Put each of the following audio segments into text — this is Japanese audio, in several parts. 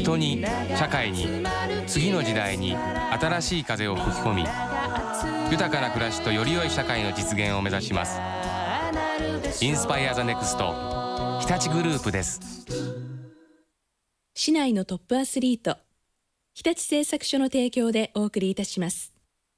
人に社会に次の時代に新しい風を吹き込み、豊かな暮らしとより良い社会の実現を目指します。インスパイアザネクスト日立グループです。 市内のトップアスリート、日立製作所の提供でお送りいたします。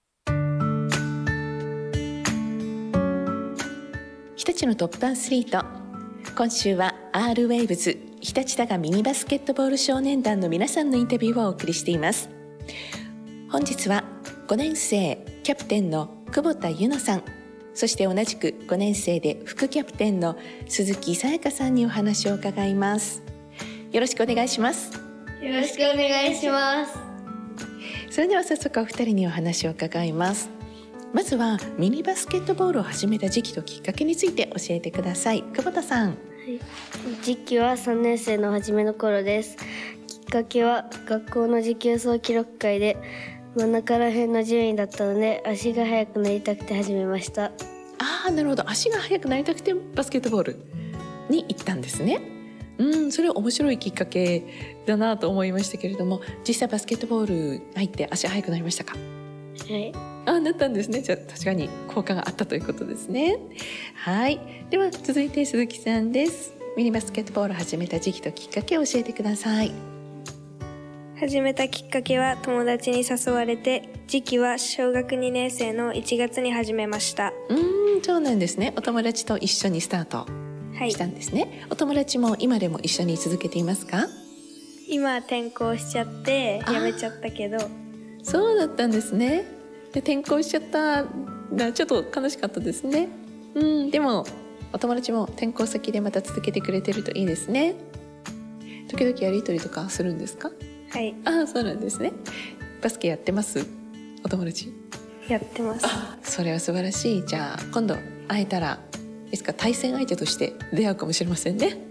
日立のトップアスリート、今週は R ウェイブズ日立多賀ミニバスケットボール少年団の皆さんのインタビューをお送りしています。本日は5年生キャプテンの久保田優乃さん、そして同じく5年生で副キャプテンの鈴木さやかさんにお話を伺います。よろしくお願いします。 よろしくお願いします。 それでは早速お二人にお話を伺います。まずはミニバスケットボールを始めた時期ときっかけについて教えてください。久保田さん。はい、 時期は3年生の初めの頃です。きっかけは学校の持久走記録会で真ん中ら辺の順位だったので、足が速くなりたくて始めました。 なるほど、足が速くなりたくてバスケットボールに行ったんですね。それは面白いきっかけだなと思いましたけれども、実際バスケットボール入って足速くなりましたか？ はい。 なったんですね。じゃあ確かに効果があったということですね。はい。では続いて鈴木さんです。ミニバスケットボールを始めた時期ときっかけを教えてください。 始めたきっかけは友達に誘われて、時期は小学2年生の1月に始めました。 そうなんですね。お友達と一緒にスタートしたんですね。はい、お友達も今でも一緒に続けていますか？ 今転校しちゃってやめちゃったけど。 そうだったんですね。で転校しちゃったらちょっと悲しかったですね。でもお友達も転校先でまた続けてくれてるといいですね。時々やりとりとかするんですか？ はい。 そうなんですね。バスケやってます？お友達やってます。 それは素晴らしい。じゃあ今度会えたらいつか対戦相手として出会うかもしれませんね。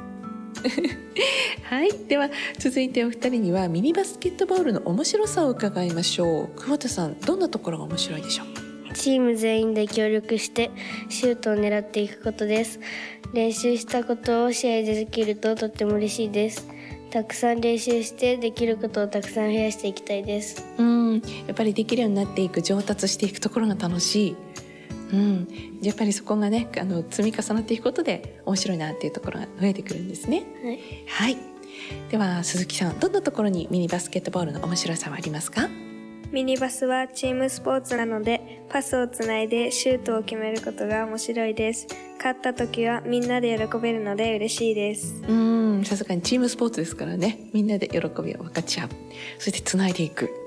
はい。では続いてお二人にはミニバスケットボールの面白さを伺いましょう。久保田さん、どんなところが面白いでしょう？ チーム全員で協力してシュートを狙っていくことです。練習したことを試合でできるととっても嬉しいです。たくさん練習してできることをたくさん増やしていきたいです。 やっぱりできるようになっていく、上達していくところが楽しい。やっぱりそこがね、積み重なっていくことで面白いなっていうところが増えてくるんですね。はい。では鈴木さん、どんなところにミニバスケットボールの面白さはありますか？ ミニバスはチームスポーツなので、パスをつないでシュートを決めることが面白いです。勝った時はみんなで喜べるので嬉しいです。 さすがにチームスポーツですからね、みんなで喜びを分かち合う、そしてつないでいく。